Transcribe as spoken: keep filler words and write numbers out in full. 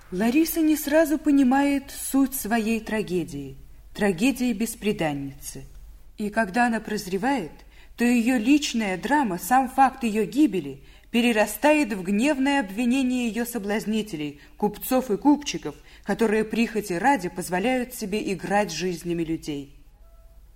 Лариса не сразу понимает суть своей трагедии, трагедии бесприданницы. И когда она прозревает, то ее личная драма, сам факт ее гибели, перерастает в гневное обвинение ее соблазнителей, купцов и купчиков, которые прихоти ради позволяют себе играть жизнями людей.